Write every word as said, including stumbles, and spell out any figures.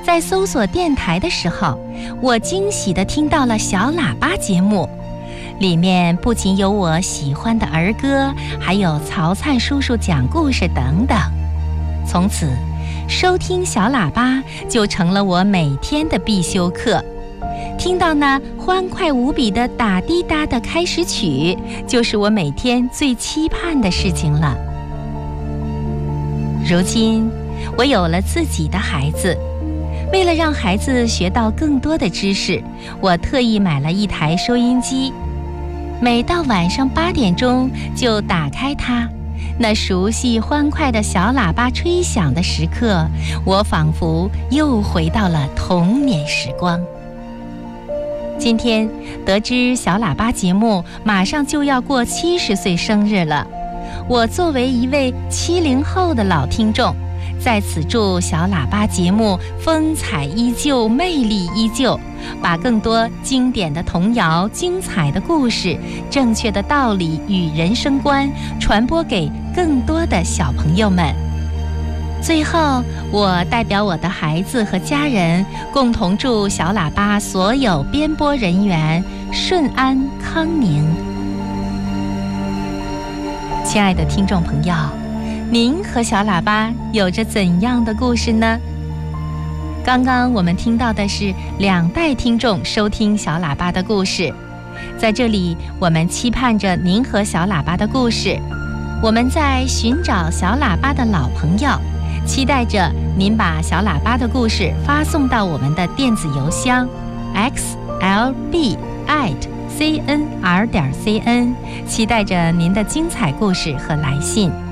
在搜索电台的时候，我惊喜地听到了小喇叭节目，里面不仅有我喜欢的儿歌，还有曹灿叔叔讲故事等等。从此，收听小喇叭就成了我每天的必修课。听到那欢快无比的打滴答的开始曲，就是我每天最期盼的事情了。如今，我有了自己的孩子，为了让孩子学到更多的知识，我特意买了一台收音机。每到晚上八点钟就打开它，那熟悉欢快的小喇叭吹响的时刻，我仿佛又回到了童年时光。今天得知小喇叭节目马上就要过七十岁生日了，我作为一位七零后的老听众，在此祝小喇叭节目风采依旧，魅力依旧，把更多经典的童谣、精彩的故事、正确的道理与人生观传播给更多的小朋友们。最后，我代表我的孩子和家人，共同祝小喇叭所有编播人员顺安康宁。亲爱的听众朋友，您和小喇叭有着怎样的故事呢？刚刚我们听到的是两代听众收听小喇叭的故事，在这里我们期盼着您和小喇叭的故事。我们在寻找小喇叭的老朋友，期待着您把小喇叭的故事发送到我们的电子邮箱 x l b at c n r 点 c n， 期待着您的精彩故事和来信。